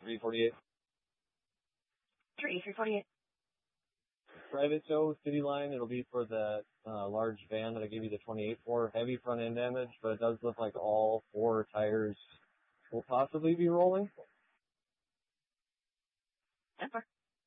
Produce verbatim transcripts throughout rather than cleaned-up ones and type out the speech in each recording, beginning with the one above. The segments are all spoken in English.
three forty-eight. three, three forty-eight. Private tow, City Line. It'll be for the uh, large van that I gave you the twenty-eight for. Heavy front end damage, but it does look like all four tires will possibly be rolling. Denver.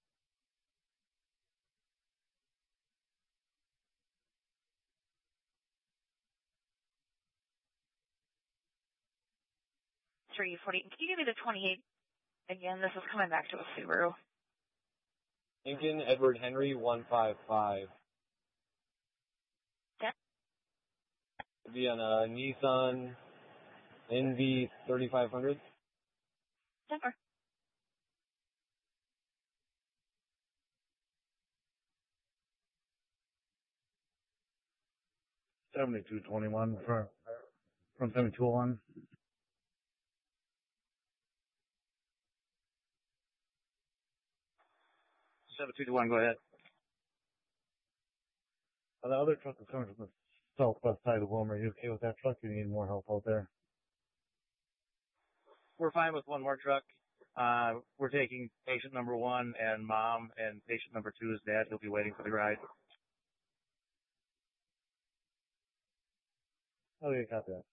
three forty. Can you give me the twenty-eight again? This is coming back to a Subaru. Lincoln Edward Henry one five five. ten. It'll be on a Nissan N V thirty-five hundred. Denver. seventy-two twenty-one from, from seventy-two oh one. seventy-two to one, go ahead. Uh, the other truck is coming from the southwest side of Wilmer. Are you okay with that truck? You need more help out there? We're fine with one more truck. Uh, we're taking patient number one and mom, and patient number two is dad. He'll be waiting for the ride. Okay, copy that.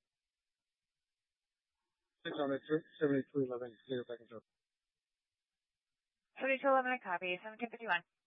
six hundred, seventy-two eleven, zero seconds. seventy-two eleven, I copy. seventeen fifty-one.